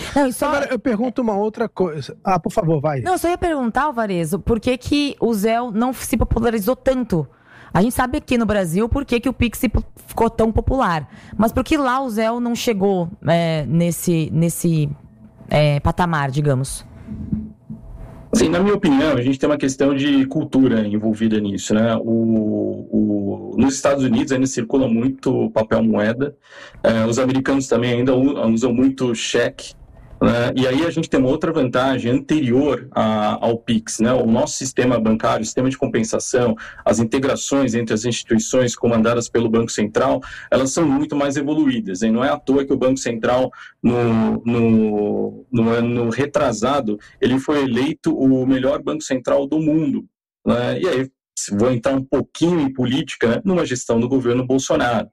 Não, só... Agora, eu pergunto uma outra coisa. Por favor, vai. Não, eu só ia perguntar, Alvarezo, por que o Zelle não se popularizou tanto? A gente sabe aqui no Brasil por que o Pix ficou tão popular. Mas por que lá o Zelle não chegou nesse patamar, digamos? Assim, na minha opinião, a gente tem uma questão de cultura envolvida nisso, né? Nos Estados Unidos ainda circula muito papel moeda, os americanos também ainda usam muito cheque, né? E aí a gente tem uma outra vantagem anterior ao Pix, né? O nosso sistema bancário, o sistema de compensação, as integrações entre as instituições comandadas pelo Banco Central, elas são muito mais evoluídas, hein? Não é à toa que o Banco Central, no ano retrasado, ele foi eleito o melhor Banco Central do mundo, né? E aí, vou entrar um pouquinho em política, né? Numa gestão do governo Bolsonaro.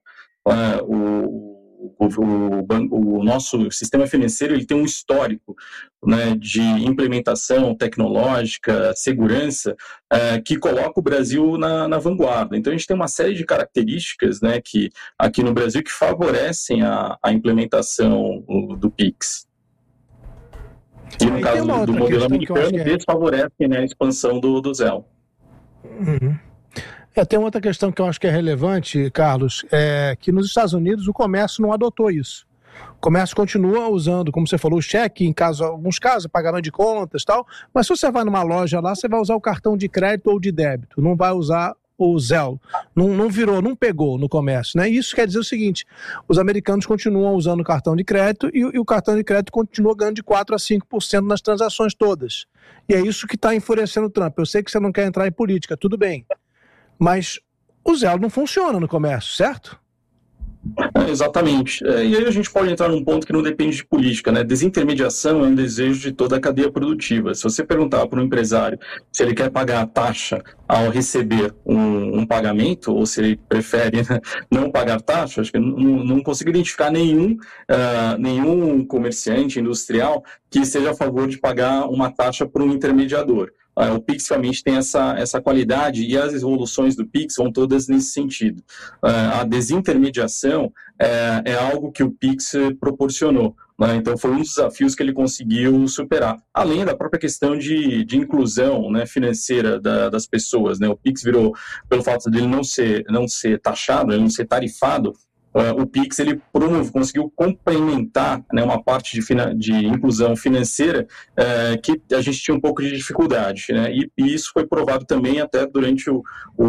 O nosso sistema financeiro ele tem um histórico, né, de implementação tecnológica, segurança, que coloca o Brasil na vanguarda. Então, a gente tem uma série de características, né, que, aqui no Brasil que favorecem a implementação do PIX. E no caso do modelo americano, desfavorecem, né, a expansão do Zelle. Uhum. Tem outra questão que eu acho que é relevante, Carlos, que nos Estados Unidos o comércio não adotou isso. O comércio continua usando, como você falou, o cheque, alguns casos, pagamento de contas e tal, mas se você vai numa loja lá, você vai usar o cartão de crédito ou de débito, não vai usar o Zelle. Não pegou no comércio, né? Isso quer dizer o seguinte, os americanos continuam usando o cartão de crédito e o cartão de crédito continua ganhando de 4% a 5% nas transações todas. E é isso que está enfurecendo o Trump. Eu sei que você não quer entrar em política, tudo bem. Mas o Zelle não funciona no comércio, certo? Exatamente. E aí a gente pode entrar num ponto que não depende de política, né? Desintermediação é um desejo de toda a cadeia produtiva. Se você perguntar para um empresário se ele quer pagar a taxa ao receber um pagamento, ou se ele prefere, né, não pagar taxa, acho que não consigo identificar nenhum comerciante industrial que esteja a favor de pagar uma taxa para um intermediador. O Pix realmente tem essa qualidade e as evoluções do Pix vão todas nesse sentido. A desintermediação é algo que o Pix proporcionou, né? Então foi um dos desafios que ele conseguiu superar, além da própria questão de inclusão, né, financeira das pessoas, né? O Pix virou, pelo fato dele não ser taxado, ele não ser tarifado, o Pix ele conseguiu complementar, né, uma parte de inclusão financeira que a gente tinha um pouco de dificuldade, né? E isso foi provado também até durante o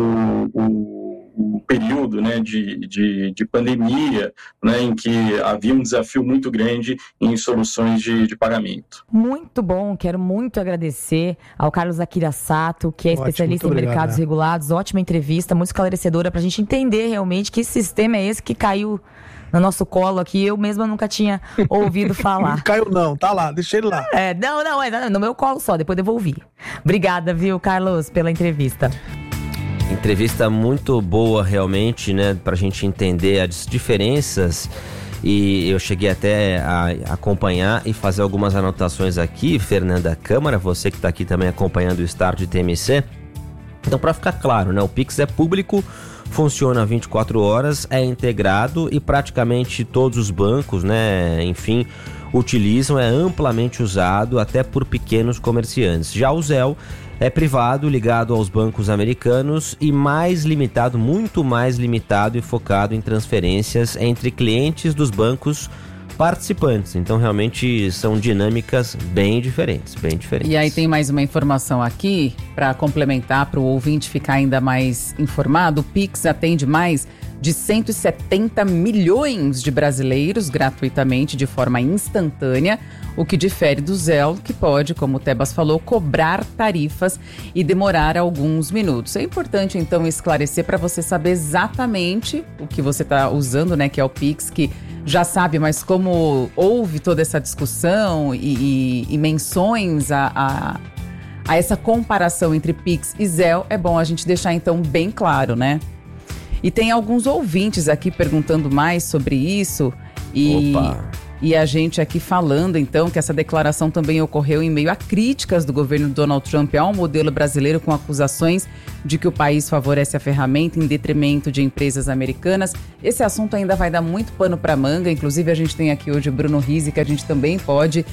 período, né, de pandemia, né, em que havia um desafio muito grande em soluções de pagamento. Muito bom, quero muito agradecer ao Carlos Akira Sato, que é especialista em mercados regulados. Ótima entrevista, muito esclarecedora para a gente entender realmente que sistema é esse que caiu no nosso colo aqui. Eu mesma nunca tinha ouvido falar. Não caiu não, tá lá, deixa ele lá. Não, no meu colo só, depois devolvi. Obrigada, viu, Carlos, pela entrevista. Entrevista muito boa, realmente, né, pra gente entender as diferenças, e eu cheguei até a acompanhar e fazer algumas anotações aqui, Fernanda Câmara, você que está aqui também acompanhando o Start de TMC. Então, para ficar claro, né, o Pix é público, funciona 24 horas, é integrado e praticamente todos os bancos, né, enfim, utilizam, é amplamente usado até por pequenos comerciantes. Já o Zelle é privado, ligado aos bancos americanos e muito mais limitado e focado em transferências entre clientes dos bancos participantes. Então, realmente, são dinâmicas bem diferentes. E aí tem mais uma informação aqui, para complementar, para o ouvinte ficar ainda mais informado. O Pix atende mais de 170 milhões de brasileiros gratuitamente, de forma instantânea, o que difere do Zelle, que pode, como o Tebas falou, cobrar tarifas e demorar alguns minutos. É importante, então, esclarecer para você saber exatamente o que você está usando, né, que é o Pix, que já sabe, mas como houve toda essa discussão e menções a essa comparação entre Pix e Zelle, é bom a gente deixar, então, bem claro, né? E tem alguns ouvintes aqui perguntando mais sobre isso. E E a gente aqui falando, então, que essa declaração também ocorreu em meio a críticas do governo Donald Trump ao modelo brasileiro, com acusações de que o país favorece a ferramenta em detrimento de empresas americanas. Esse assunto ainda vai dar muito pano para manga. Inclusive, a gente tem aqui hoje o Bruno Rizzi, que a gente também pode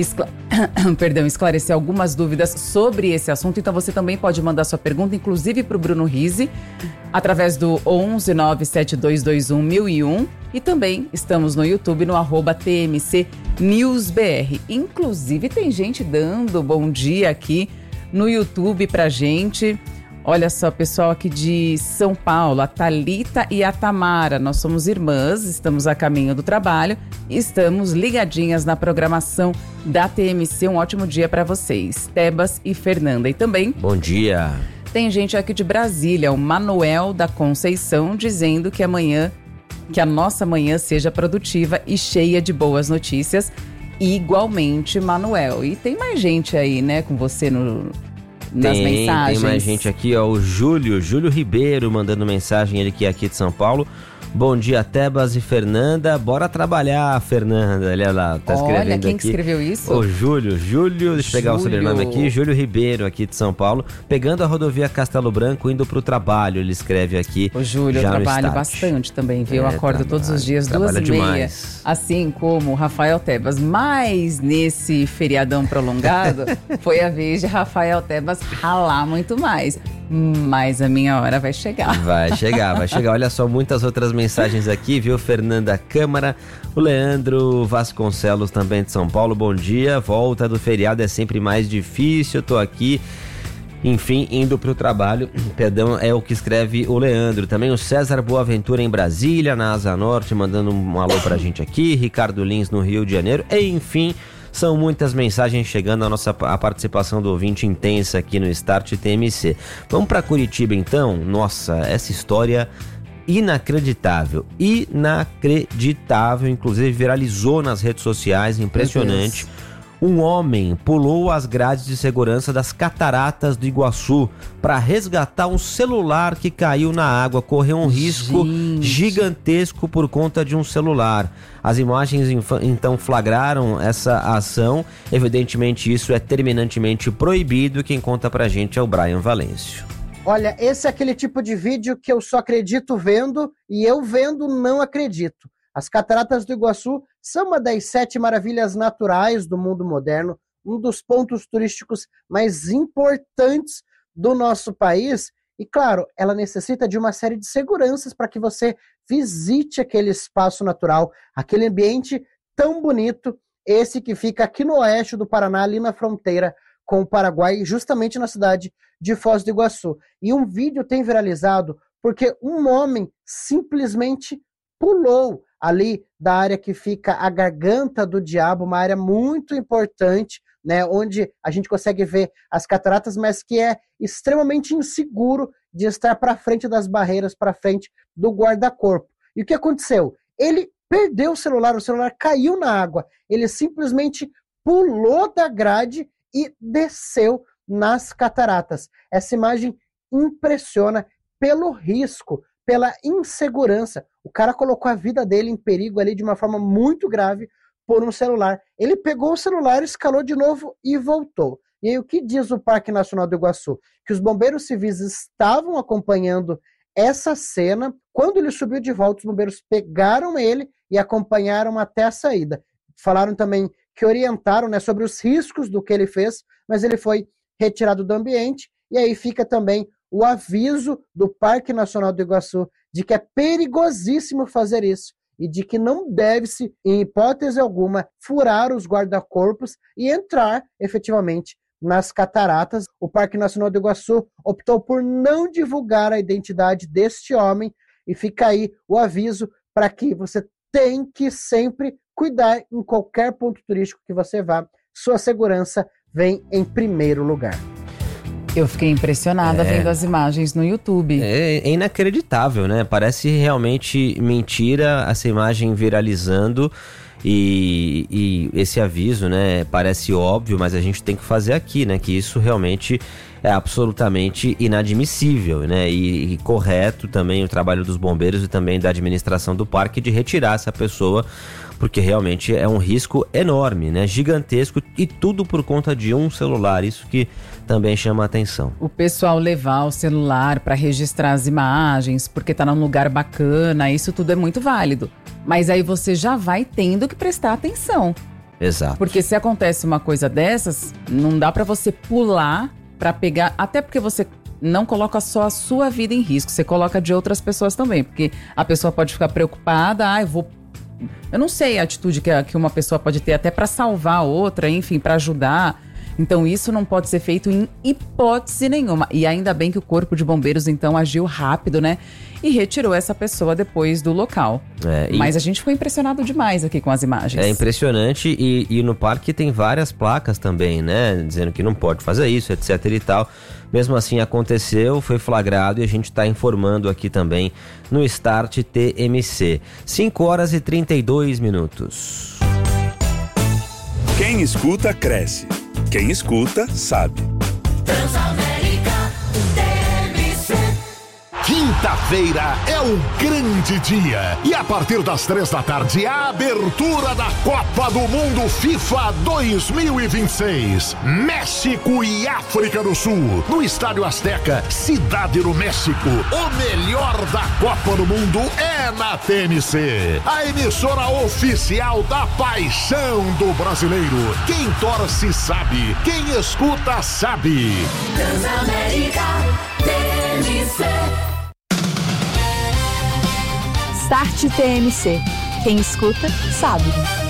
esclarecer algumas dúvidas sobre esse assunto. Então você também pode mandar sua pergunta, inclusive para o Bruno Rizzi, através do 11 97221 1001. E também estamos no YouTube, no @TMC NewsBR. Inclusive tem gente dando bom dia aqui no YouTube pra gente. Olha só, pessoal aqui de São Paulo, a Thalita e a Tamara. Nós somos irmãs, estamos a caminho do trabalho e estamos ligadinhas na programação da TMC. Um ótimo dia para vocês, Tebas e Fernanda. E também... Bom dia. Tem gente aqui de Brasília, o Manuel da Conceição, dizendo que a nossa manhã seja produtiva e cheia de boas notícias. Igualmente, Manuel. E tem mais gente aí, né, com você nas mensagens. Tem mais gente aqui, ó, o Júlio Ribeiro mandando mensagem, ele que é aqui de São Paulo. Bom dia, Tebas e Fernanda. Bora trabalhar, Fernanda. Olha lá, tá escrevendo aqui. Olha, quem que escreveu isso? O Júlio, deixa eu pegar o sobrenome aqui. Júlio Ribeiro, aqui de São Paulo. Pegando a rodovia Castelo Branco, indo pro trabalho, ele escreve aqui. O Júlio, eu trabalho bastante também, viu? Eu acordo todos os dias, 2h30. Assim como o Rafael Tebas. Mas nesse feriadão prolongado, foi a vez de Rafael Tebas ralar muito mais. Mas a minha hora vai chegar. Vai chegar. Olha só, muitas outras mensagens aqui, viu? Fernanda Câmara, o Leandro Vasconcelos também de São Paulo. Bom dia, volta do feriado é sempre mais difícil, tô aqui, enfim, indo pro trabalho. Perdão, é o que escreve o Leandro. Também o César Boaventura em Brasília, na Asa Norte, mandando um alô pra gente aqui. Ricardo Lins no Rio de Janeiro. E, enfim... São muitas mensagens chegando, a participação do ouvinte intensa aqui no Start TMC. Vamos para Curitiba então? Nossa, essa história inacreditável, inclusive viralizou nas redes sociais, impressionante. Um homem pulou as grades de segurança das Cataratas do Iguaçu para resgatar um celular que caiu na água, correu um risco gigantesco por conta de um celular. As imagens então flagraram essa ação. Evidentemente isso é terminantemente proibido. Quem conta pra gente é o Brian Valêncio. Olha, esse é aquele tipo de vídeo que eu só acredito vendo e eu vendo não acredito. As Cataratas do Iguaçu são uma das 7 maravilhas naturais do mundo moderno, um dos pontos turísticos mais importantes do nosso país. E, claro, ela necessita de uma série de seguranças para que você visite aquele espaço natural, aquele ambiente tão bonito, esse que fica aqui no oeste do Paraná, ali na fronteira com o Paraguai, justamente na cidade de Foz do Iguaçu. E um vídeo tem viralizado porque um homem simplesmente pulou ali da área que fica a Garganta do Diabo, uma área muito importante, né, onde a gente consegue ver as cataratas, mas que é extremamente inseguro de estar para frente das barreiras, para frente do guarda-corpo. E o que aconteceu? Ele perdeu o celular caiu na água, ele simplesmente pulou da grade e desceu nas cataratas. Essa imagem impressiona pelo risco, pela insegurança. O cara colocou a vida dele em perigo ali de uma forma muito grave por um celular. Ele pegou o celular, escalou de novo e voltou. E aí o que diz o Parque Nacional do Iguaçu? Que os bombeiros civis estavam acompanhando essa cena. Quando ele subiu de volta, os bombeiros pegaram ele e acompanharam até a saída. Falaram também que orientaram, né, sobre os riscos do que ele fez, mas ele foi retirado do ambiente. E aí fica também o aviso do Parque Nacional do Iguaçu de que é perigosíssimo fazer isso e de que não deve-se, em hipótese alguma, furar os guarda-corpos e entrar efetivamente nas cataratas. O Parque Nacional do Iguaçu optou por não divulgar a identidade deste homem e fica aí o aviso para que você tem que sempre cuidar em qualquer ponto turístico que você vá. Sua segurança vem em primeiro lugar. Eu fiquei impressionada vendo as imagens no YouTube. É inacreditável, né? Parece realmente mentira essa imagem viralizando e esse aviso, né? Parece óbvio, mas a gente tem que fazer aqui, né? Que isso realmente é absolutamente inadmissível, né? E correto também o trabalho dos bombeiros e também da administração do parque de retirar essa pessoa, porque realmente é um risco enorme, né? Gigantesco, e tudo por conta de um celular. Isso que também chama a atenção. O pessoal levar o celular para registrar as imagens, porque tá num lugar bacana, isso tudo é muito válido. Mas aí você já vai tendo que prestar atenção. Exato. Porque se acontece uma coisa dessas, não dá para você pular para pegar, até porque você não coloca só a sua vida em risco, você coloca de outras pessoas também, porque a pessoa pode ficar preocupada, eu não sei a atitude que uma pessoa pode ter até para salvar a outra, enfim, para ajudar. Então isso não pode ser feito em hipótese nenhuma. E ainda bem que o Corpo de Bombeiros então agiu rápido, né? E retirou essa pessoa depois do local. Mas a gente ficou impressionado demais aqui com as imagens. É impressionante, e no parque tem várias placas também, né? Dizendo que não pode fazer isso, etc e tal. Mesmo assim aconteceu, foi flagrado, e a gente está informando aqui também no Start TMC. 5h32. Quem escuta, cresce. Quem escuta, sabe. Quinta-feira é um grande dia e a partir das 15h, a abertura da Copa do Mundo FIFA 2026. México e África do Sul, no Estádio Azteca, Cidade do México. O melhor da Copa do Mundo é na TMC, a emissora oficial da paixão do brasileiro. Quem torce sabe, quem escuta sabe. Transamérica TMC. Start TMC. Quem escuta, sabe.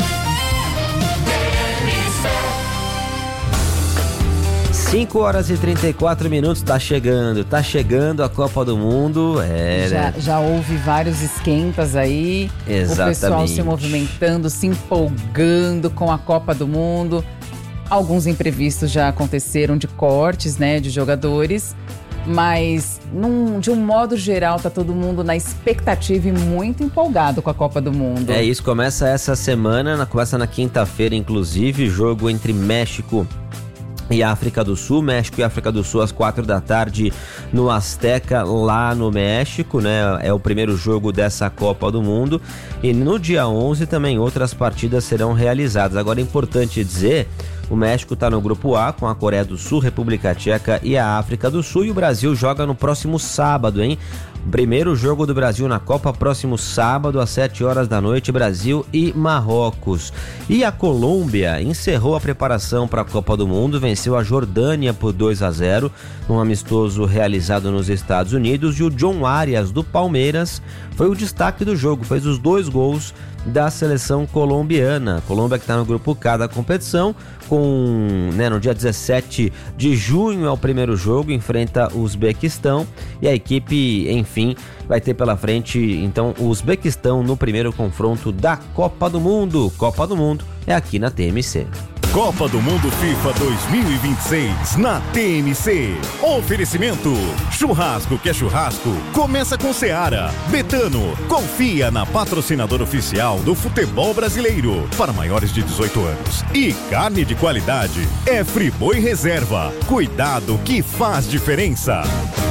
5h34, tá chegando a Copa do Mundo. Já houve vários esquentas aí. Exatamente. O pessoal se movimentando, se empolgando com a Copa do Mundo. Alguns imprevistos já aconteceram de cortes, né, de jogadores. Mas, de um modo geral, tá todo mundo na expectativa e muito empolgado com a Copa do Mundo. É isso, começa essa semana, começa na quinta-feira, inclusive, jogo entre México e África do Sul. México e África do Sul às 4h no Azteca, lá no México, né? É o primeiro jogo dessa Copa do Mundo. E no dia 11 também outras partidas serão realizadas. Agora é importante dizer, o México está no grupo A com a Coreia do Sul, República Tcheca e a África do Sul, e o Brasil joga no próximo sábado, hein? Primeiro jogo do Brasil na Copa, próximo sábado às 7h, Brasil e Marrocos. E a Colômbia encerrou a preparação para a Copa do Mundo, venceu a Jordânia por 2-0, num amistoso realizado nos Estados Unidos, e o John Arias do Palmeiras foi o destaque do jogo, fez os 2 gols da seleção colombiana. Colômbia que está no grupo K da competição, no dia 17 de junho é o primeiro jogo, enfrenta o Uzbequistão, e a equipe, enfim, vai ter pela frente então o Uzbequistão no primeiro confronto da Copa do Mundo. Copa do Mundo é aqui na TMC. Copa do Mundo FIFA 2026 na TMC. Oferecimento: churrasco que é churrasco, começa com Seara. Betano, confia na patrocinadora oficial do futebol brasileiro para maiores de 18 anos. E carne de qualidade é Friboi Reserva. Cuidado que faz diferença.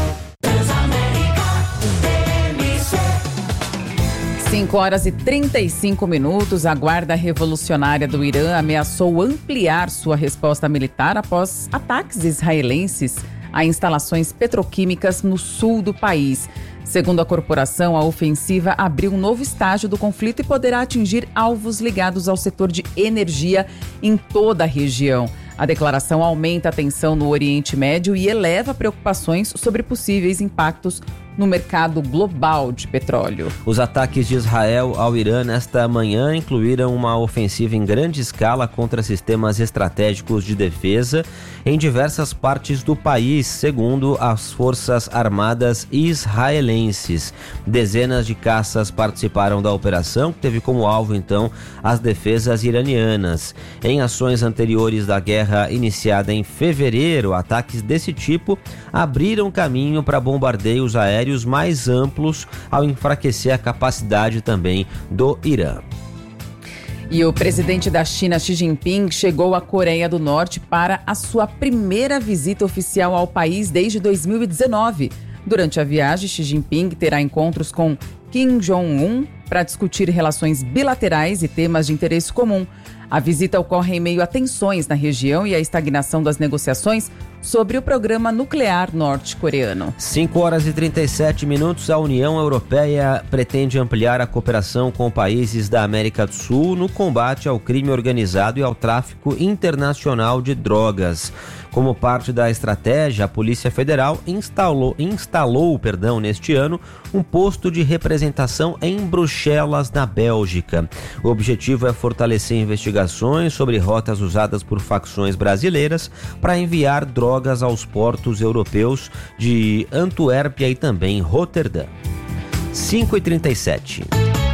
5h35, a Guarda Revolucionária do Irã ameaçou ampliar sua resposta militar após ataques israelenses a instalações petroquímicas no sul do país. Segundo a corporação, a ofensiva abriu um novo estágio do conflito e poderá atingir alvos ligados ao setor de energia em toda a região. A declaração aumenta a tensão no Oriente Médio e eleva preocupações sobre possíveis impactos no mercado global de petróleo. Os ataques de Israel ao Irã nesta manhã incluíram uma ofensiva em grande escala contra sistemas estratégicos de defesa em diversas partes do país, segundo as Forças Armadas israelenses. Dezenas de caças participaram da operação, que teve como alvo, então, as defesas iranianas. Em ações anteriores da guerra iniciada em fevereiro, ataques desse tipo abriram caminho para bombardeios aéreos mais amplos ao enfraquecer a capacidade também do Irã. E o presidente da China, Xi Jinping, chegou à Coreia do Norte para a sua primeira visita oficial ao país desde 2019. Durante a viagem, Xi Jinping terá encontros com Kim Jong-un para discutir relações bilaterais e temas de interesse comum. A visita ocorre em meio a tensões na região e a estagnação das negociações sobre o programa nuclear norte-coreano. 5h37, a União Europeia pretende ampliar a cooperação com países da América do Sul no combate ao crime organizado e ao tráfico internacional de drogas. Como parte da estratégia, a Polícia Federal instalou neste ano um posto de representação em Bruxelas, na Bélgica. O objetivo é fortalecer investigações sobre rotas usadas por facções brasileiras para enviar drogas aos portos europeus de Antuérpia e também Roterdã. 5h37.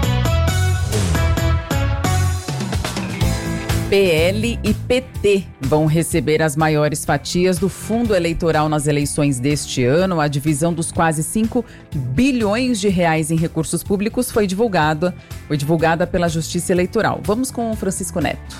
PL e PT vão receber as maiores fatias do fundo eleitoral nas eleições deste ano. A divisão dos quase 5 bilhões de reais em recursos públicos foi divulgada pela Justiça Eleitoral. Vamos com o Francisco Neto.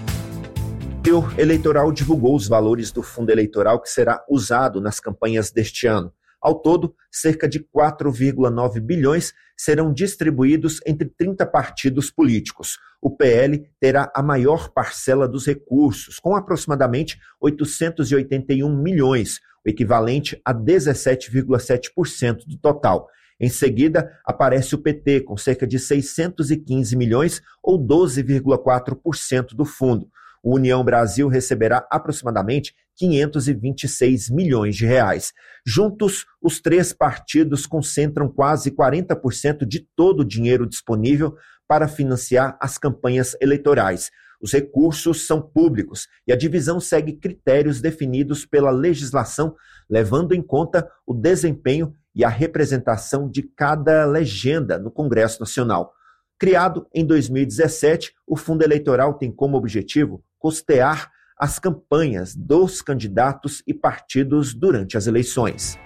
O eleitoral divulgou os valores do fundo eleitoral que será usado nas campanhas deste ano. Ao todo, cerca de 4,9 bilhões serão distribuídos entre 30 partidos políticos. O PL terá a maior parcela dos recursos, com aproximadamente 881 milhões, o equivalente a 17,7% do total. Em seguida, aparece o PT, com cerca de 615 milhões, ou 12,4% do fundo. O União Brasil receberá aproximadamente 526 milhões de reais. Juntos, os três partidos concentram quase 40% de todo o dinheiro disponível para financiar as campanhas eleitorais. Os recursos são públicos e a divisão segue critérios definidos pela legislação, levando em conta o desempenho e a representação de cada legenda no Congresso Nacional. Criado em 2017, o Fundo Eleitoral tem como objetivo custear as campanhas dos candidatos e partidos durante as eleições.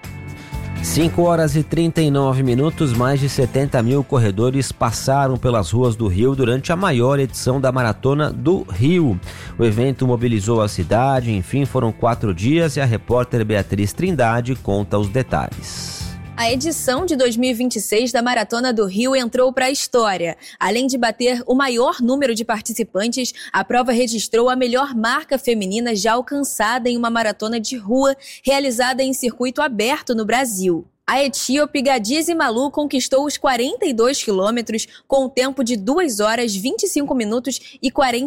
5h39, mais de 70 mil corredores passaram pelas ruas do Rio durante a maior edição da Maratona do Rio. O evento mobilizou a cidade, enfim, foram 4 dias e a repórter Beatriz Trindade conta os detalhes. A edição de 2026 da Maratona do Rio entrou para a história. Além de bater o maior número de participantes, a prova registrou a melhor marca feminina já alcançada em uma maratona de rua realizada em circuito aberto no Brasil. A etíope Gadize Malu conquistou os 42 quilômetros com o tempo de 2 horas, 25 minutos e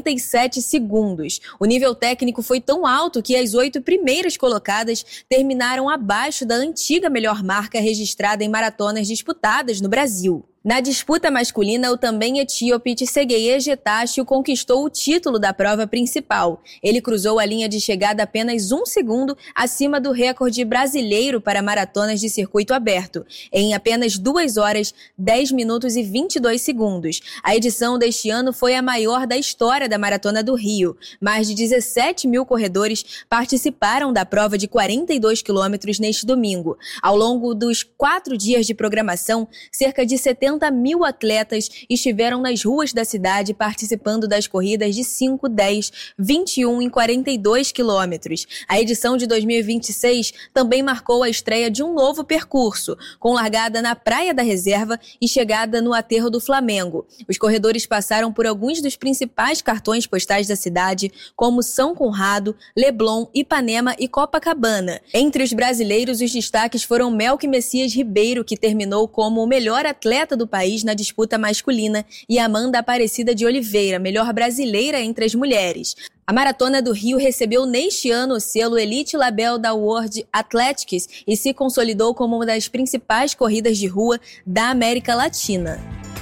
47 segundos. O nível técnico foi tão alto que as 8 primeiras colocadas terminaram abaixo da antiga melhor marca registrada em maratonas disputadas no Brasil. Na disputa masculina, o também etíope Tsegeye Getachew conquistou o título da prova principal. Ele cruzou a linha de chegada apenas 1 segundo acima do recorde brasileiro para maratonas de circuito aberto, em apenas 2 horas, 10 minutos e 22 segundos. A edição deste ano foi a maior da história da Maratona do Rio. Mais de 17 mil corredores participaram da prova de 42 quilômetros neste domingo. Ao longo dos 4 dias de programação, cerca de 70 mil atletas estiveram nas ruas da cidade participando das corridas de 5, 10, 21 e 42 quilômetros. A edição de 2026 também marcou a estreia de um novo percurso, com largada na Praia da Reserva e chegada no Aterro do Flamengo. Os corredores passaram por alguns dos principais cartões postais da cidade, como São Conrado, Leblon, Ipanema e Copacabana. Entre os brasileiros, os destaques foram Melque Messias Ribeiro, que terminou como o melhor atleta do país na disputa masculina, e Amanda Aparecida de Oliveira, melhor brasileira entre as mulheres. A Maratona do Rio recebeu neste ano o selo Elite Label da World Athletics e se consolidou como uma das principais corridas de rua da América Latina.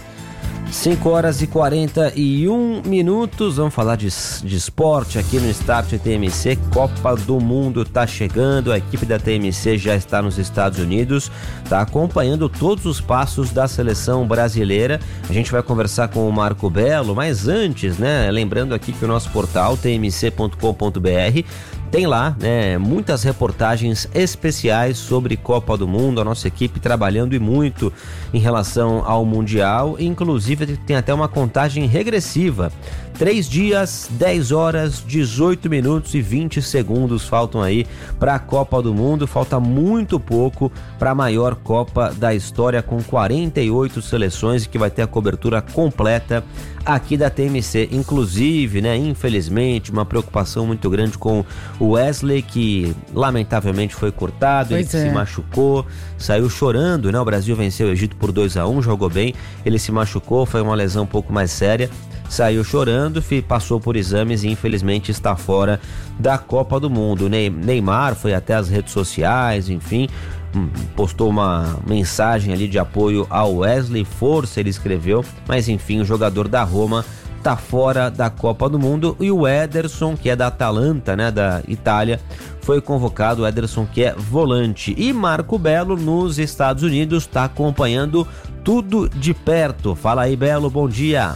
5h41, vamos falar de esporte aqui no Start TMC. Copa do Mundo está chegando, a equipe da TMC já está nos Estados Unidos, está acompanhando todos os passos da seleção brasileira. A gente vai conversar com o Marco Belo, mas antes, lembrando aqui que o nosso portal tmc.com.br tem lá, né, muitas reportagens especiais sobre Copa do Mundo, a nossa equipe trabalhando e muito em relação ao Mundial, inclusive tem até uma contagem regressiva. 3 dias, 10 horas, 18 minutos e 20 segundos faltam aí para a Copa do Mundo. Falta muito pouco para a maior Copa da história, com 48 seleções, que vai ter a cobertura completa aqui da TMC. Inclusive, né, infelizmente, uma preocupação muito grande com o Wesley, que lamentavelmente foi cortado, ele se machucou, saiu chorando, né? O Brasil venceu o Egito por 2-1, jogou bem, ele se machucou, foi uma lesão um pouco mais séria. Saiu chorando, passou por exames e infelizmente está fora da Copa do Mundo. Neymar foi até as redes sociais, enfim, postou uma mensagem ali de apoio ao Wesley, força, ele escreveu, mas enfim, o jogador da Roma está fora da Copa do Mundo. E o Ederson, que é da Atalanta, né, da Itália, foi convocado. O Ederson, que é volante. E Marco Belo, nos Estados Unidos, está acompanhando tudo de perto. Fala aí, Belo, bom dia.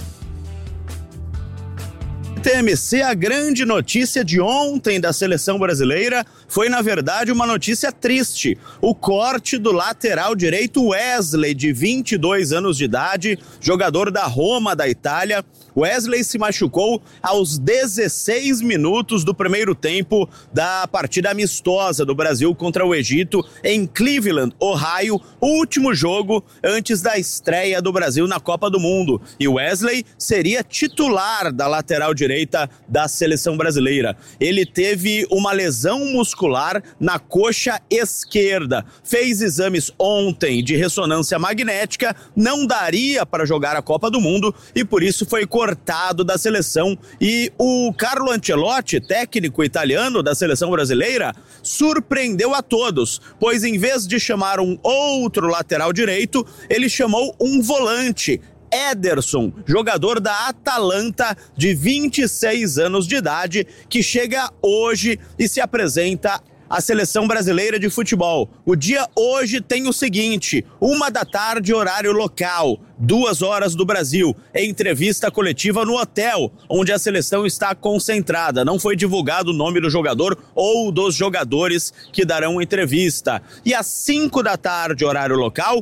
TMC, a grande notícia de ontem da seleção brasileira foi, na verdade, uma notícia triste. O corte do lateral direito Wesley, de 22 anos de idade, jogador da Roma, da Itália. Wesley se machucou aos 16 minutos do primeiro tempo da partida amistosa do Brasil contra o Egito em Cleveland, Ohio, o último jogo antes da estreia do Brasil na Copa do Mundo. E Wesley seria titular da lateral direita da seleção brasileira. Ele teve uma lesão muscular na coxa esquerda. Fez exames ontem de ressonância magnética, não daria para jogar a Copa do Mundo e por isso foi cortado da seleção. E o Carlo Ancelotti, técnico italiano da seleção brasileira, surpreendeu a todos, pois em vez de chamar um outro lateral direito, ele chamou um volante, Ederson, jogador da Atalanta, de 26 anos de idade, que chega hoje e se apresenta à seleção brasileira de futebol. O dia hoje tem o seguinte: 13h, horário local, 2h do Brasil, entrevista coletiva no hotel onde a seleção está concentrada. Não foi divulgado o nome do jogador ou dos jogadores que darão entrevista. E às 5h, horário local,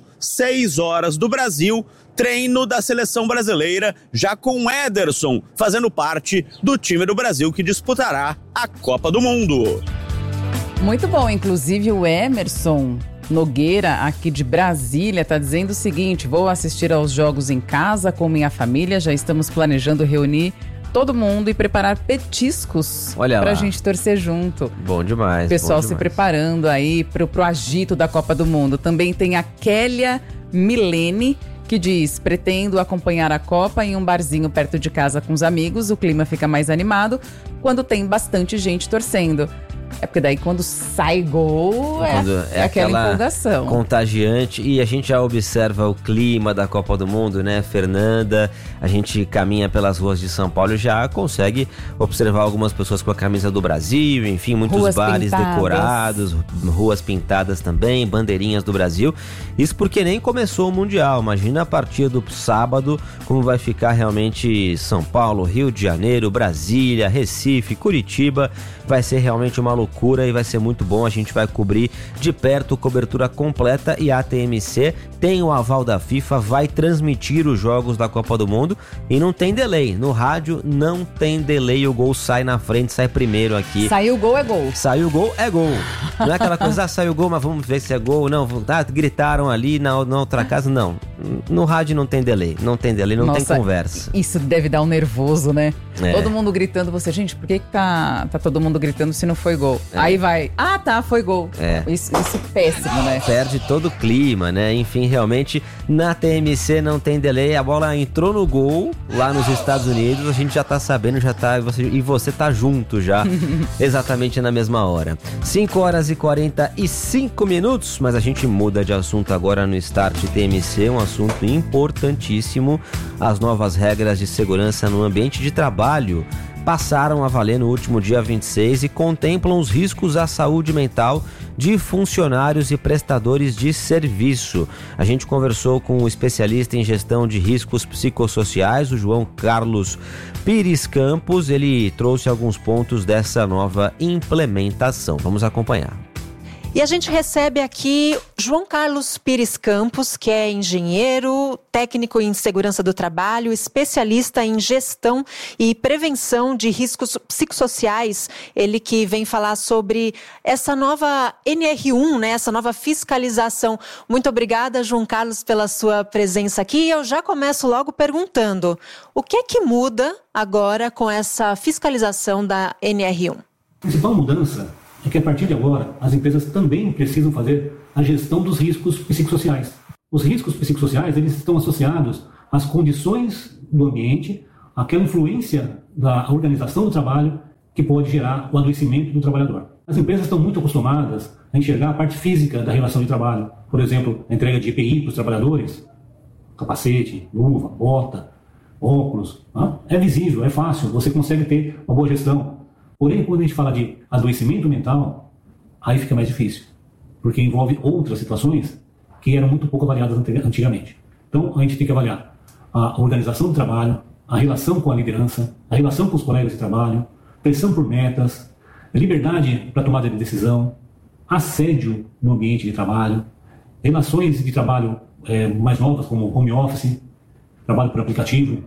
6h do Brasil, treino da seleção brasileira, já com Ederson fazendo parte do time do Brasil que disputará a Copa do Mundo. Muito bom, inclusive o Emerson Nogueira, aqui de Brasília, está dizendo o seguinte: vou assistir aos jogos em casa com minha família, já estamos planejando reunir todo mundo e preparar petiscos pra gente torcer junto. Bom demais. O pessoal se preparando aí pro agito da Copa do Mundo. Também tem a Kélia Milene, que diz: pretendo acompanhar a Copa em um barzinho perto de casa com os amigos, o clima fica mais animado quando tem bastante gente torcendo. É porque daí quando sai gol é aquela empolgação contagiante. E a gente já observa o clima da Copa do Mundo, né, Fernanda? A gente caminha pelas ruas de São Paulo e já consegue observar algumas pessoas com a camisa do Brasil, enfim, muitos ruas bares decorados, ruas pintadas também, bandeirinhas do Brasil. Isso porque nem começou o Mundial. Imagina a partir do sábado como vai ficar realmente São Paulo, Rio de Janeiro, Brasília, Recife, Curitiba. Vai ser realmente uma loucura e vai ser muito bom. A gente vai cobrir de perto, cobertura completa, e a TMC tem o aval da FIFA, vai transmitir os jogos da Copa do Mundo e não tem delay. No rádio não tem delay, o gol sai na frente, sai primeiro aqui. Saiu o gol é gol. Saiu o gol é gol. Não é aquela coisa, saiu o gol, mas vamos ver se é gol. Não, gritaram ali na outra casa, não. No rádio não tem delay, não tem tem conversa. Isso deve dar um nervoso, né? Todo mundo gritando, gente, por que tá todo mundo gritando se não foi gol? Aí vai, foi gol. Isso é péssimo, né? Perde todo o clima, né? Enfim, realmente, na TMC não tem delay, a bola entrou no gol lá nos Estados Unidos, a gente já tá sabendo, e você tá junto já, exatamente na mesma hora. 5h45, mas a gente muda de assunto agora no Start TMC, um assunto importantíssimo: as novas regras de segurança no ambiente de trabalho passaram a valer no último dia 26 e contemplam os riscos à saúde mental de funcionários e prestadores de serviço. A gente conversou com o especialista em gestão de riscos psicossociais, o João Carlos Pires Campos. Ele trouxe alguns pontos dessa nova implementação. Vamos acompanhar. E a gente recebe aqui João Carlos Pires Campos, que é engenheiro, técnico em segurança do trabalho, especialista em gestão e prevenção de riscos psicossociais. Ele que vem falar sobre essa nova NR1, né, essa nova fiscalização. Muito obrigada, João Carlos, pela sua presença aqui. Eu já começo logo perguntando, o que é que muda agora com essa fiscalização da NR1? A principal mudança é que a partir de agora as empresas também precisam fazer a gestão dos riscos psicossociais. Os riscos psicossociais, eles estão associados às condições do ambiente, àquela influência da organização do trabalho que pode gerar o adoecimento do trabalhador. As empresas estão muito acostumadas a enxergar a parte física da relação de trabalho. Por exemplo, a entrega de EPI para os trabalhadores, capacete, luva, bota, óculos. É visível, é fácil, você consegue ter uma boa gestão. Porém, quando a gente fala de adoecimento mental, aí fica mais difícil, porque envolve outras situações que eram muito pouco avaliadas antigamente. Então, a gente tem que avaliar a organização do trabalho, a relação com a liderança, a relação com os colegas de trabalho, pressão por metas, liberdade para tomada de decisão, assédio no ambiente de trabalho, relações de trabalho mais novas, como home office, trabalho por aplicativo,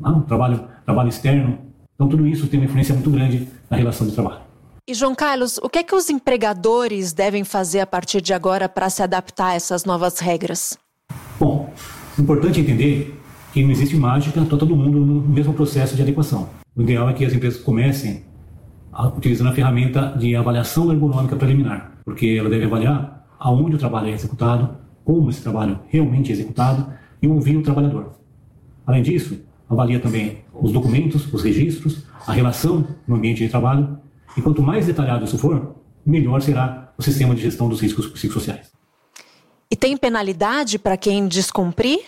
trabalho externo. Então, tudo isso tem uma influência muito grande na relação de trabalho. E, João Carlos, o que é que os empregadores devem fazer a partir de agora para se adaptar a essas novas regras? Bom, é importante entender que não existe mágica, está todo mundo no mesmo processo de adequação. O ideal é que as empresas comecem utilizando a ferramenta de avaliação ergonômica preliminar, porque ela deve avaliar aonde o trabalho é executado, como esse trabalho realmente é executado e ouvir o trabalhador. Além disso, avalia também os documentos, os registros, a relação no ambiente de trabalho. E quanto mais detalhado isso for, melhor será o sistema de gestão dos riscos psicossociais. E tem penalidade para quem descumprir?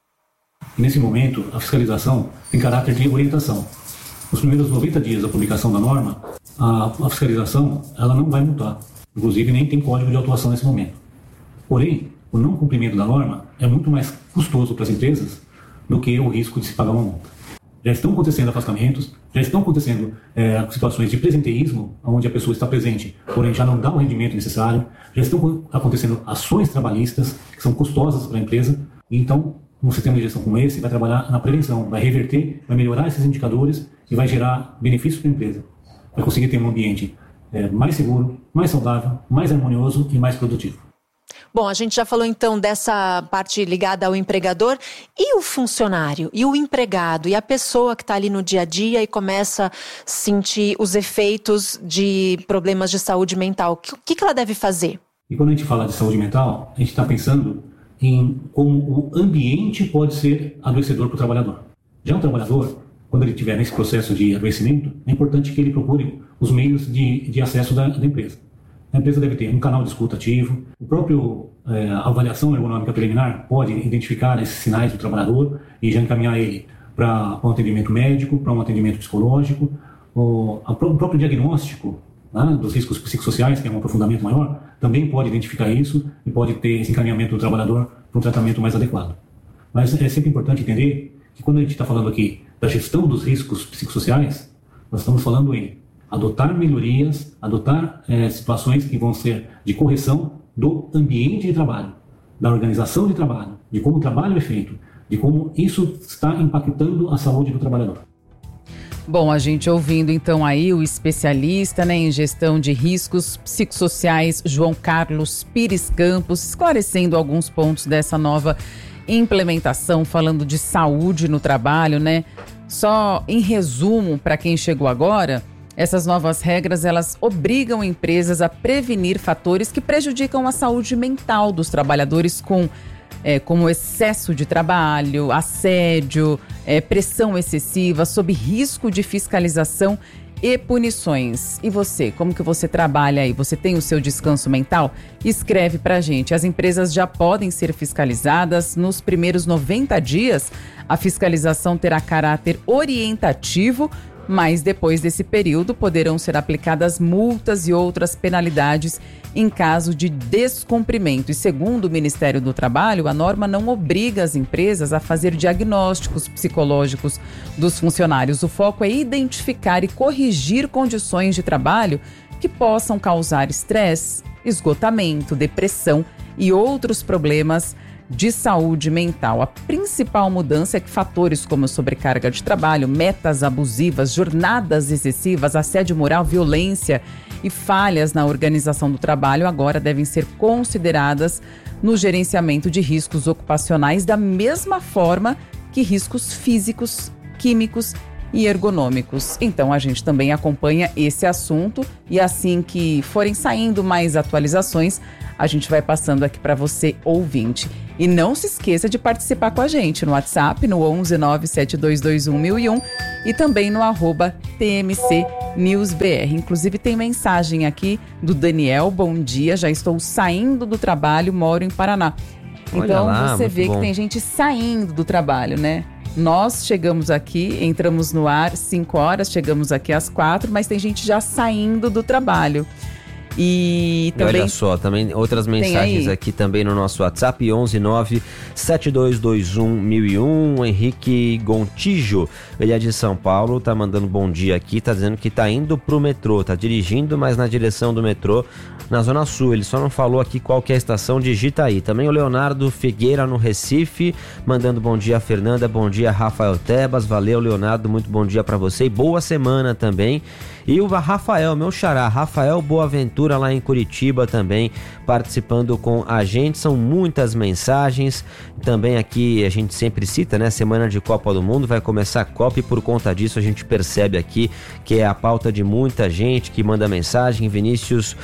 E nesse momento, a fiscalização tem caráter de orientação. Nos primeiros 90 dias da publicação da norma, a fiscalização ela não vai multar. Inclusive, nem tem código de autuação nesse momento. Porém, o não cumprimento da norma é muito mais custoso para as empresas do que o risco de se pagar uma multa. Já estão acontecendo afastamentos, já estão acontecendo situações de presenteísmo, onde a pessoa está presente, porém já não dá o rendimento necessário, já estão acontecendo ações trabalhistas que são custosas para a empresa, e então um sistema de gestão como esse vai trabalhar na prevenção, vai reverter, vai melhorar esses indicadores e vai gerar benefícios para a empresa. Vai conseguir ter um ambiente mais seguro, mais saudável, mais harmonioso e mais produtivo. Bom, a gente já falou então dessa parte ligada ao empregador. E o funcionário? E o empregado? E a pessoa que está ali no dia a dia e começa a sentir os efeitos de problemas de saúde mental? O que ela deve fazer? E quando a gente fala de saúde mental, a gente está pensando em como o ambiente pode ser adoecedor para o trabalhador. Já o trabalhador, quando ele estiver nesse processo de adoecimento, é importante que ele procure os meios de acesso da empresa. A empresa deve ter um canal de escuta ativo, o próprio avaliação ergonômica preliminar pode identificar esses sinais do trabalhador e já encaminhar ele para um atendimento médico, para um atendimento psicológico, o próprio diagnóstico, né, dos riscos psicossociais, que é um aprofundamento maior, também pode identificar isso e pode ter esse encaminhamento do trabalhador para um tratamento mais adequado. Mas é sempre importante entender que quando a gente está falando aqui da gestão dos riscos psicossociais, nós estamos falando em adotar melhorias, adotar situações que vão ser de correção do ambiente de trabalho, da organização de trabalho, de como o trabalho é feito, de como isso está impactando a saúde do trabalhador. Bom, a gente ouvindo então aí o especialista, né, em gestão de riscos psicossociais, João Carlos Pires Campos, esclarecendo alguns pontos dessa nova implementação, falando de saúde no trabalho, né? Só em resumo, para quem chegou agora, essas novas regras, elas obrigam empresas a prevenir fatores que prejudicam a saúde mental dos trabalhadores como excesso de trabalho, assédio, pressão excessiva, sob risco de fiscalização e punições. E você, como que você trabalha aí? Você tem o seu descanso mental? Escreve pra gente. As empresas já podem ser fiscalizadas nos primeiros 90 dias. A fiscalização terá caráter orientativo, mas depois desse período poderão ser aplicadas multas e outras penalidades em caso de descumprimento. E segundo o Ministério do Trabalho, a norma não obriga as empresas a fazer diagnósticos psicológicos dos funcionários. O foco é identificar e corrigir condições de trabalho que possam causar estresse, esgotamento, depressão e outros problemas de saúde mental. A principal mudança é que fatores como sobrecarga de trabalho, metas abusivas, jornadas excessivas, assédio moral, violência e falhas na organização do trabalho agora devem ser consideradas no gerenciamento de riscos ocupacionais da mesma forma que riscos físicos, químicos e ergonômicos. Então a gente também acompanha esse assunto e assim que forem saindo mais atualizações, a gente vai passando aqui para você, ouvinte. E não se esqueça de participar com a gente no WhatsApp, no 11972211001 e também no @TMCNewsBR. Inclusive tem mensagem aqui do Daniel, bom dia, já estou saindo do trabalho, moro em Paraná. Então lá, você vê bom. que tem gente saindo do trabalho, né? Nós chegamos aqui, entramos no ar 5 horas, chegamos aqui às 4, mas tem gente já saindo do trabalho. E também, olha só, também outras mensagens aqui também no nosso WhatsApp, 11972211001. O Henrique Gontijo, ele é de São Paulo, tá mandando bom dia aqui, tá dizendo que tá indo pro metrô, tá dirigindo, mas na direção do metrô, na Zona Sul. Ele só não falou aqui qual que é a estação, digita aí. Também o Leonardo Figueira no Recife, mandando bom dia a Fernanda, bom dia Rafael Tebas, valeu Leonardo, muito bom dia pra você e boa semana também. E o Rafael, meu xará, Rafael Boaventura lá em Curitiba também participando com a gente. São muitas mensagens. Também aqui a gente sempre cita, né? Semana de Copa do Mundo, vai começar a Copa e por conta disso a gente percebe aqui que é a pauta de muita gente que manda mensagem. Vinícius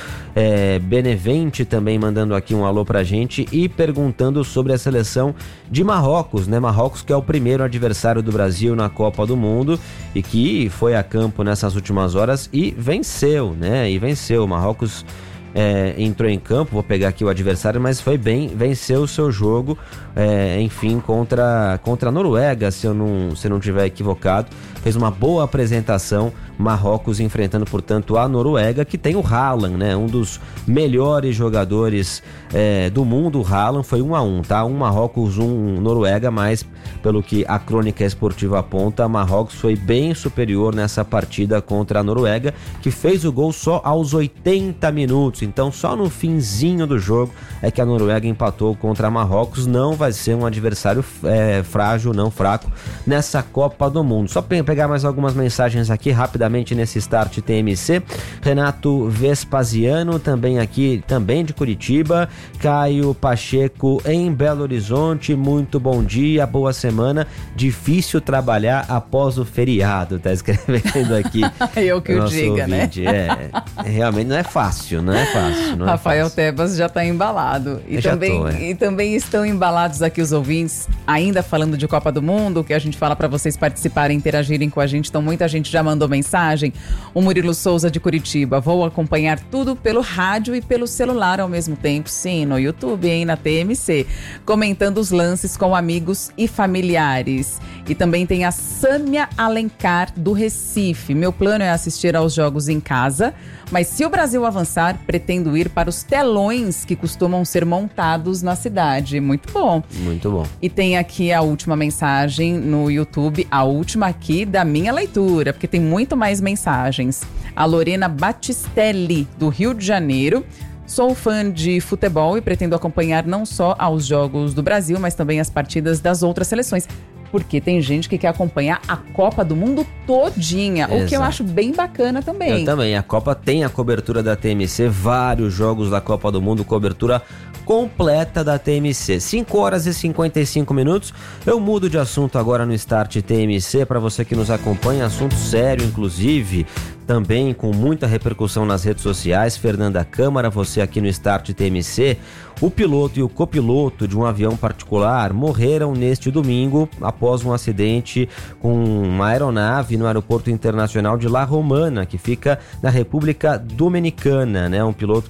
Benevente também mandando aqui um alô pra gente e perguntando sobre a seleção de Marrocos, né? Marrocos que é o primeiro adversário do Brasil na Copa do Mundo e que foi a campo nessas últimas horas e venceu, né? E venceu. O Marrocos entrou em campo, vou pegar aqui o adversário, mas foi bem, venceu o seu jogo, enfim, contra a Noruega, se eu não tiver equivocado. Fez uma boa apresentação, Marrocos enfrentando, portanto, a Noruega, que tem o Haaland, né? Um dos melhores jogadores do mundo. O Haaland foi 1-1, tá? Marrocos, Noruega, mas pelo que a crônica esportiva aponta, Marrocos foi bem superior nessa partida contra a Noruega, que fez o gol só aos 80 minutos. Então, só no finzinho do jogo é que a Noruega empatou contra a Marrocos. Não vai ser um adversário frágil, não fraco, nessa Copa do Mundo. Só pegar mais algumas mensagens aqui rapidamente nesse Start TMC. Renato Vespasiano também aqui, também de Curitiba. Caio Pacheco em Belo Horizonte, muito bom dia, boa semana, difícil trabalhar após o feriado, tá escrevendo aqui. Eu que o diga, ouvinte, né? Realmente não é fácil, não é fácil. Não Rafael é fácil. Tebas já tá embalado. E também estão embalados aqui os ouvintes, ainda falando de Copa do Mundo, que a gente fala para vocês participarem, interagirem com a gente. Então muita gente já mandou mensagem. O Murilo Souza de Curitiba, vou acompanhar tudo pelo rádio e pelo celular ao mesmo tempo. Sim, no YouTube, hein, na TMC. Comentando os lances com amigos e familiares. E também tem a Sâmia Alencar do Recife. Meu plano é assistir aos jogos em casa, mas se o Brasil avançar, pretendo ir para os telões que costumam ser montados na cidade. Muito bom. Muito bom. E tem aqui a última mensagem no YouTube, a última aqui da minha leitura, porque tem muito mais mensagens. A Lorena Batistelli, do Rio de Janeiro. Sou fã de futebol e pretendo acompanhar não só aos jogos do Brasil, mas também as partidas das outras seleções. Porque tem gente que quer acompanhar a Copa do Mundo todinha, o que eu acho bem bacana também. Eu também. A Copa tem a cobertura da TMC, vários jogos da Copa do Mundo, cobertura completa da TMC. 5 horas e 55 minutos. Eu mudo de assunto agora no Start TMC, para você que nos acompanha, assunto sério, inclusive, também com muita repercussão nas redes sociais. Fernanda Câmara, você aqui no Start TMC. O piloto e o copiloto de um avião particular morreram neste domingo após um acidente com uma aeronave no Aeroporto Internacional de La Romana, que fica na República Dominicana, né?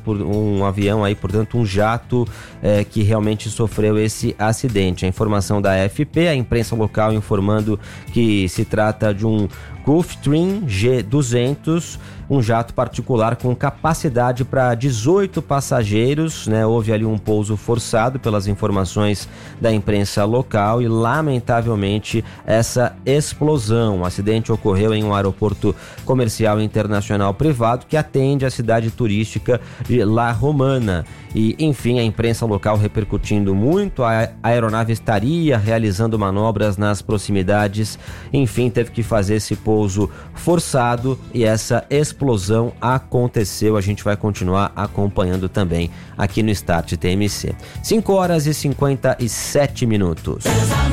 Um avião aí, portanto, um jato que realmente sofreu esse acidente. A informação da AFP, a imprensa local informando que se trata de um Gulfstream G200, um jato particular com capacidade para 18 passageiros, né? Houve ali um pouso forçado pelas informações da imprensa local e, lamentavelmente, essa explosão. O acidente ocorreu em um aeroporto comercial internacional privado que atende a cidade turística de La Romana. E, enfim, a imprensa local repercutindo muito, a aeronave estaria realizando manobras nas proximidades, enfim, teve que fazer esse pouso forçado e essa explosão aconteceu. A gente vai continuar acompanhando também aqui no Start TMC. 5h57.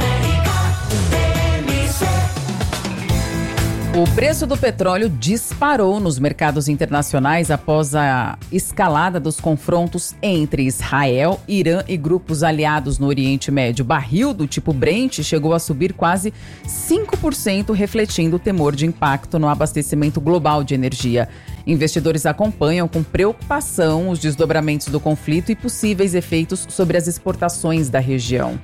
O preço do petróleo disparou nos mercados internacionais após a escalada dos confrontos entre Israel, Irã e grupos aliados no Oriente Médio. O barril do tipo Brent chegou a subir quase 5%, refletindo o temor de impacto no abastecimento global de energia. Investidores acompanham com preocupação os desdobramentos do conflito e possíveis efeitos sobre as exportações da região.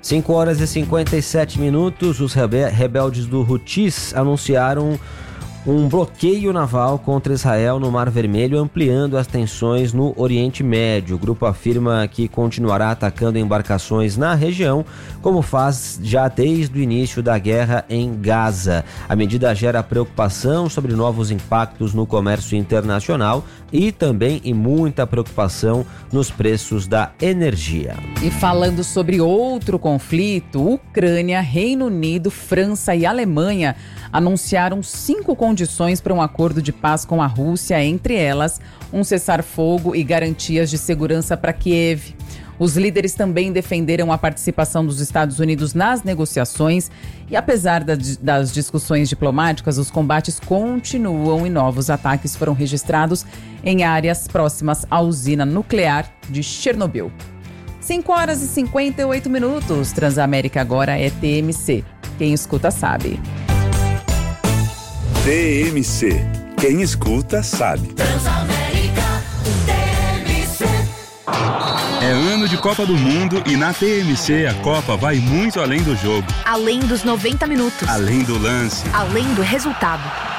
5h57, os rebeldes do Houthis anunciaram um bloqueio naval contra Israel no Mar Vermelho, ampliando as tensões no Oriente Médio. O grupo afirma que continuará atacando embarcações na região, como faz já desde o início da guerra em Gaza. A medida gera preocupação sobre novos impactos no comércio internacional e também muita preocupação nos preços da energia. E falando sobre outro conflito, Ucrânia, Reino Unido, França e Alemanha anunciaram 5 condições para um acordo de paz com a Rússia, entre elas um cessar-fogo e garantias de segurança para Kiev. Os líderes também defenderam a participação dos Estados Unidos nas negociações e, apesar das discussões diplomáticas, os combates continuam e novos ataques foram registrados em áreas próximas à usina nuclear de Chernobyl. 5h58. Transamérica agora é TMC. Quem escuta sabe. TMC. Quem escuta sabe. Transamérica, TMC. É ano de Copa do Mundo e na TMC a Copa vai muito além do jogo. Além dos 90 minutos. Além do lance. Além do resultado.